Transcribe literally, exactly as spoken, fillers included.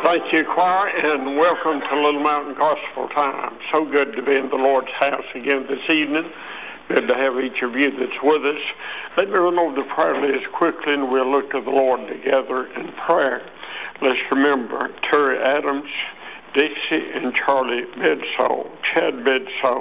Thank you, choir, and welcome to Little Mountain Gospel Time. So good to be in the Lord's house again this evening. Good to have each of you that's with us. Let me run over the prayer list quickly, and we'll look to the Lord together in prayer. Let's remember Terry Adams, Dixie and Charlie Bedsole, Chad Bedsole,